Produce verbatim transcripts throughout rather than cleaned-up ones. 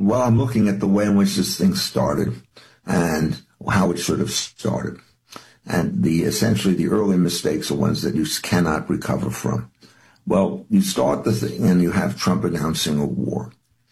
Well, I'm looking at the way in which this thing started and how it should have started. And the essentially the early mistakes are ones that you cannot recover from. Well, you start the thing and you have Trump announcing a war.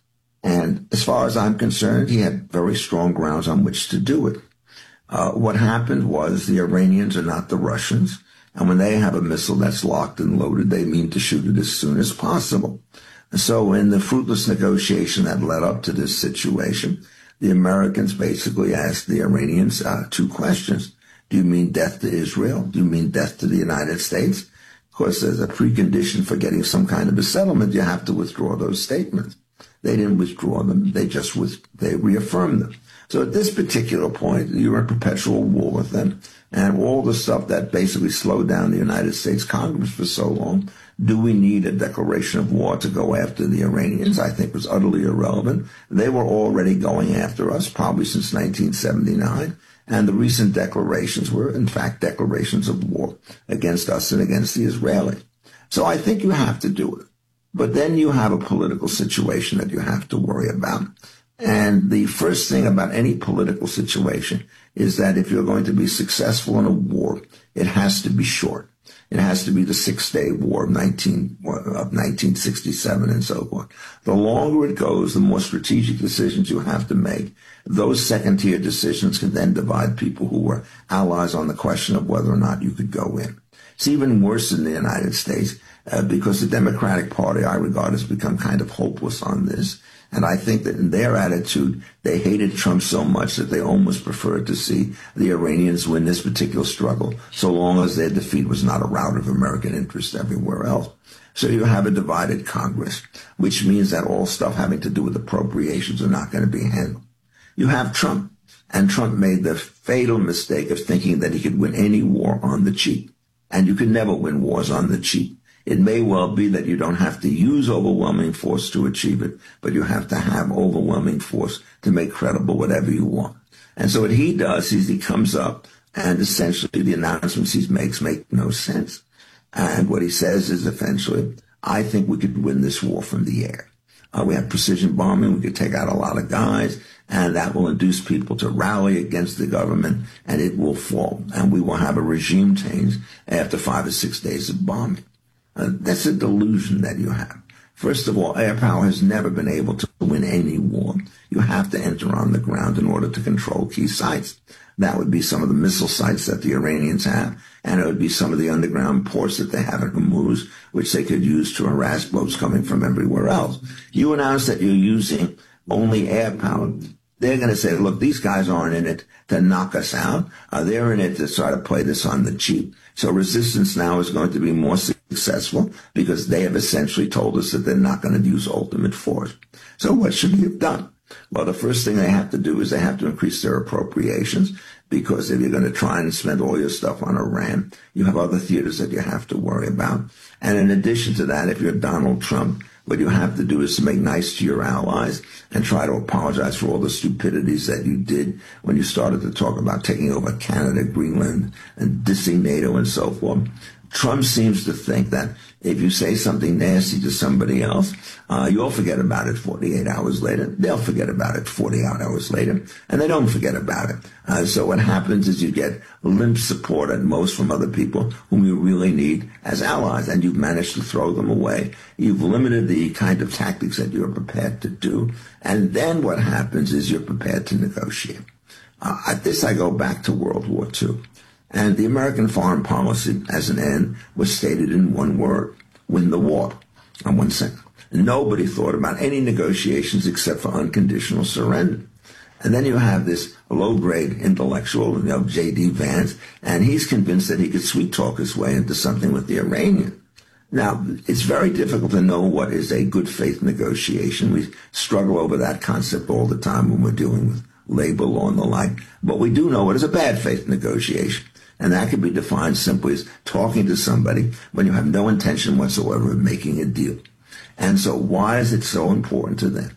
And as far as I'm concerned, he had very strong grounds on which to do it. Uh, what happened was the Iranians are not the Russians. And when they have a missile that's locked and loaded, they mean to shoot it as soon as possible. So in the fruitless negotiation that led up to this situation, the Americans basically asked the Iranians uh, two questions. Do you mean death to Israel? Do you mean death to the United States? Of course, there's a precondition for getting some kind of a settlement. You have to withdraw those statements. They didn't withdraw them. They just with, they reaffirmed them. So at this particular point, you're in perpetual war with them. And all the stuff that basically slowed down the United States Congress for so long, do we need a declaration of war to go after the Iranians? I think was utterly irrelevant. They were already going after us, probably since nineteen seventy-nine. And the recent declarations were, in fact, declarations of war against us and against the Israelis. So I think you have to do it. But then you have a political situation that you have to worry about. And the first thing about any political situation is that if you're going to be successful in a war, it has to be short. It has to be the Six-Day War of, nineteen, of nineteen sixty-seven and so forth. The longer it goes, the more strategic decisions you have to make. Those second-tier decisions can then divide people who were allies on the question of whether or not you could go in. It's even worse in the United States uh, because the Democratic Party, I regard, has become kind of hopeless on this. And I think that in their attitude, they hated Trump so much that they almost preferred to see the Iranians win this particular struggle, so long as their defeat was not a rout of American interest everywhere else. So you have a divided Congress, which means that all stuff having to do with appropriations are not going to be handled. You have Trump, and Trump made the fatal mistake of thinking that he could win any war on the cheap. And you can never win wars on the cheap. It may well be that you don't have to use overwhelming force to achieve it, but you have to have overwhelming force to make credible whatever you want. And so what he does is he comes up and essentially the announcements he makes make no sense. And what he says is essentially, I think we could win this war from the air. Uh, we have precision bombing. We could take out a lot of guys, and that will induce people to rally against the government, and it will fall. And we will have a regime change after five or six days of bombing. Uh, that's a delusion that you have. First of all, air power has never been able to win any war. You have to enter on the ground in order to control key sites. That would be some of the missile sites that the Iranians have, and it would be some of the underground ports that they have in Hormuz, which they could use to harass boats coming from everywhere else. You announce that you're using only air power. They're going to say, look, these guys aren't in it to knock us out. Uh, they're in it to try to play this on the cheap. So resistance now is going to be more successful because they have essentially told us that they're not going to use ultimate force. So what should we have done? Well, the first thing they have to do is they have to increase their appropriations, because if you're going to try and spend all your stuff on Iran, you have other theaters that you have to worry about. And in addition to that, if you're Donald Trump, what you have to do is to make nice to your allies and try to apologize for all the stupidities that you did when you started to talk about taking over Canada, Greenland, and dissing NATO and so forth. Trump seems to think that if you say something nasty to somebody else, uh, you'll forget about it forty-eight hours later. They'll forget about it forty-eight hours later, and they don't forget about it. Uh, so what happens is you get limp support at most from other people whom you really need as allies, and you've managed to throw them away. You've limited the kind of tactics that you're prepared to do, and then what happens is you're prepared to negotiate. Uh, at this, I go back to World War Two. And the American foreign policy as an end was stated in one word: win the war. On one second. Nobody thought about any negotiations except for unconditional surrender. And then you have this low-grade intellectual, you know, J D Vance, and he's convinced that he could sweet-talk his way into something with the Iranians. Now, it's very difficult to know what is a good faith negotiation. We struggle over that concept all the time when we're dealing with labor law and the like. But we do know what is a bad faith negotiation. And that can be defined simply as talking to somebody when you have no intention whatsoever of making a deal. And so why is it so important to them?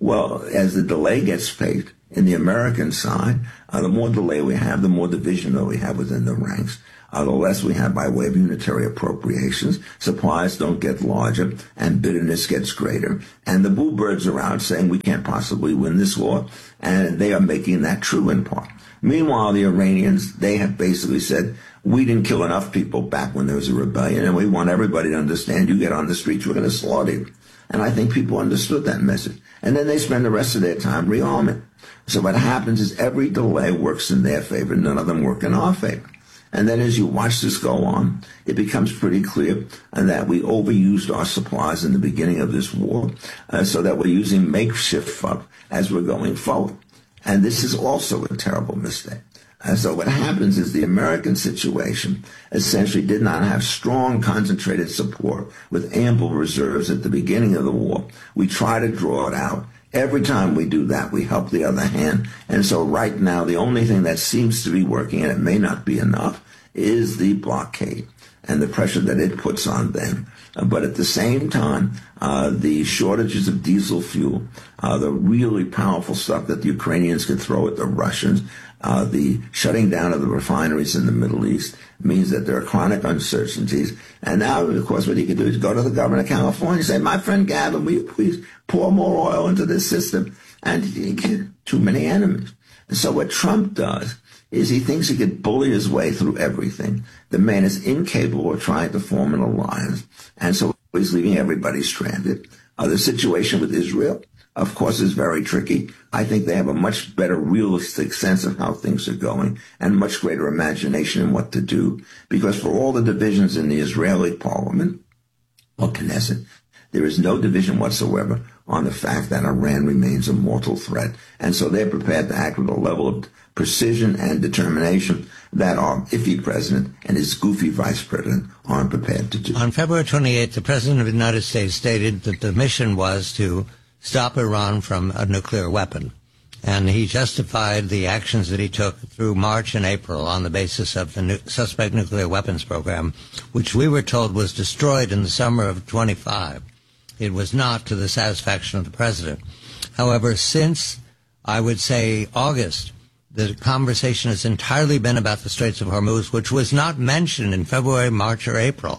Well, as the delay gets paid in the American side, uh, the more delay we have, the more division that we have within the ranks. Uh, the less we have by way of unitary appropriations, supplies don't get larger, and bitterness gets greater. And the boo birds are out saying we can't possibly win this war, and they are making that true in part. Meanwhile, the Iranians, they have basically said, we didn't kill enough people back when there was a rebellion, and we want everybody to understand, you get on the streets, we're going to slaughter you. And I think people understood that message. And then they spend the rest of their time rearming. So what happens is every delay works in their favor, none of them work in our favor. And then as you watch this go on, it becomes pretty clear that we overused our supplies in the beginning of this war, uh, so that we're using makeshift fuck as we're going forward. And this is also a terrible mistake. And so what happens is the American situation essentially did not have strong, concentrated support with ample reserves at the beginning of the war. We try to draw it out. Every time we do that, we help the other hand. And so right now, the only thing that seems to be working, and it may not be enough, is the blockade and the pressure that it puts on them. Uh, but at the same time, uh, the shortages of diesel fuel, uh, the really powerful stuff that the Ukrainians could throw at the Russians, uh, the shutting down of the refineries in the Middle East means that there are chronic uncertainties. And now, of course, what he can do is go to the governor of California and say, my friend Gavin, will you please pour more oil into this system? And he get too many enemies. And so what Trump does is he thinks he could bully his way through everything. The man is incapable of trying to form an alliance, and so he's leaving everybody stranded. Uh, the situation with Israel, of course, is very tricky. I think they have a much better realistic sense of how things are going and much greater imagination in what to do, because for all the divisions in the Israeli parliament, or Knesset, there is no division whatsoever on the fact that Iran remains a mortal threat. And so they're prepared to act with a level of precision and determination that our iffy president and his goofy vice president aren't prepared to do. On February twenty-eighth, the president of the United States stated that the mission was to stop Iran from a nuclear weapon. And he justified the actions that he took through March and April on the basis of the nu- suspect nuclear weapons program, which we were told was destroyed in the summer of twenty-five. It was not to the satisfaction of the president. However, since, I would say, August, the conversation has entirely been about the Straits of Hormuz, which was not mentioned in February, March, or April,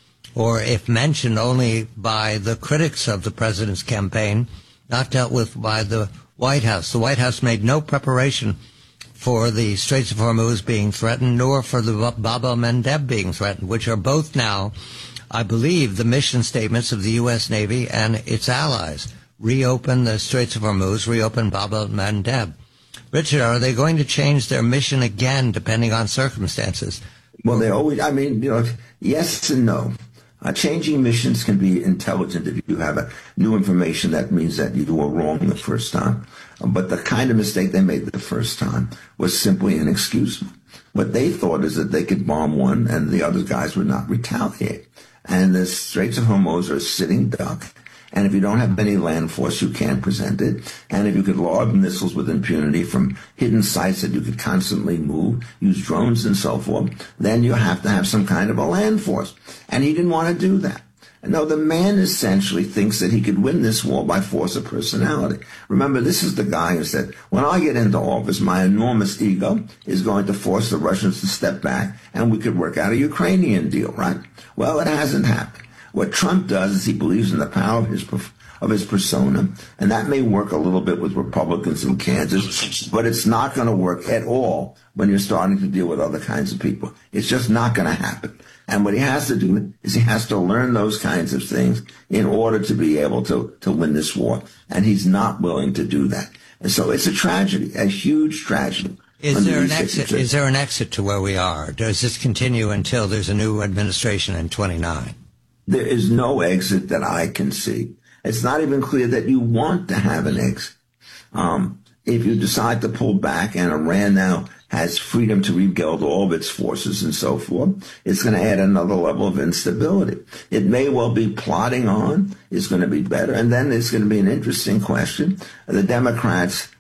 or if mentioned only by the critics of the president's campaign, not dealt with by the White House. The White House made no preparation for the Straits of Hormuz being threatened, nor for the Bab el-Mandeb being threatened, which are both now, I believe, the mission statements of the U S Navy and its allies. Reopen the Straits of Hormuz, reopen Bab el-Mandeb. Richard, are they going to change their mission again, depending on circumstances? Well, they always, I mean, you know, yes and no. Uh, changing missions can be intelligent if you have a new information that means that you were wrong the first time. Uh, but the kind of mistake they made the first time was simply inexcusable. What they thought is that they could bomb one and the other guys would not retaliate. And the Straits of Hormuz are a sitting duck. And if you don't have any land force, you can't present it. And if you could lob missiles with impunity from hidden sites that you could constantly move, use drones and so forth, then you have to have some kind of a land force. And he didn't want to do that. No, the man essentially thinks that he could win this war by force of personality. Remember, this is the guy who said, when I get into office, my enormous ego is going to force the Russians to step back and we could work out a Ukrainian deal, right? Well, it hasn't happened. What Trump does is he believes in the power of his of his persona, and that may work a little bit with Republicans in Kansas, but it's not going to work at all when you're starting to deal with other kinds of people. It's just not going to happen. And what he has to do is he has to learn those kinds of things in order to be able to, to win this war. And he's not willing to do that. And so it's a tragedy, a huge tragedy. Is there an exit? Is there an exit to where we are? Does this continue until there's a new administration in twenty-nine? There is no exit that I can see. It's not even clear that you want to have an exit. Um, if you decide to pull back and Iran now has freedom to rebuild all of its forces and so forth, it's going to add another level of instability. It may well be plodding on. It's going to be better. And then it's going to be an interesting question. The Democrats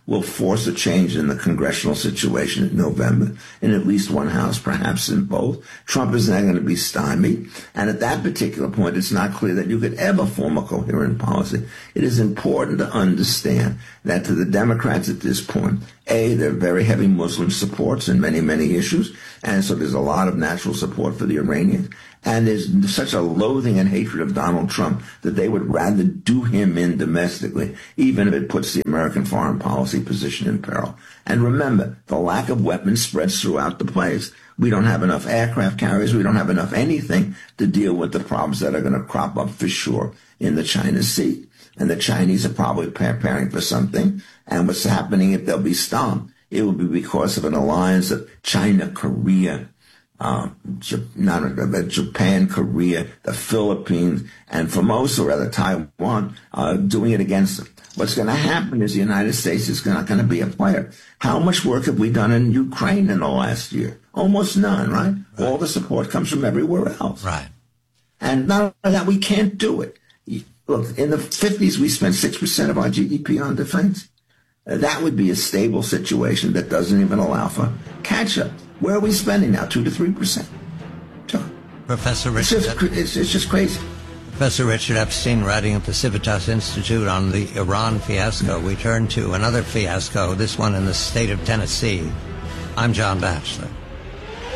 will force a change in the congressional situation in November, in at least one house, perhaps in both. Trump is now going to be stymied. And at that particular point, it's not clear that you could ever form a coherent policy. It is important to understand that to the Democrats at this point, A, they're very heavy Muslim supports in many, many issues. And so there's a lot of natural support for the Iranians. And there's such a loathing and hatred of Donald Trump that they would rather do him in domestically, even if it puts the American foreign policy position in peril. And remember, the lack of weapons spreads throughout the place. We don't have enough aircraft carriers. We don't have enough anything to deal with the problems that are going to crop up for sure in the China Sea. And the Chinese are probably preparing for something. And what's happening if they'll be stopped, it will be because of an alliance of China, Korea, Um, not but Japan, Korea, the Philippines, and Formosa, or rather Taiwan, uh, doing it against them. What's going to happen is the United States is not going to be a player. How much work have we done in Ukraine in the last year? Almost none, right? right. All the support comes from everywhere else. Right. And not only that, we can't do it. Look, in the fifties, we spent six percent of our G D P on defense. That would be a stable situation that doesn't even allow for catch-up. Where are we spending now? Two to three percent. Professor Richard, it's just, it's, it's just crazy. Professor Richard Epstein, writing at the Civitas Institute on the Iran fiasco. We turn to another fiasco, this one in the state of Tennessee. I'm John Batchelor.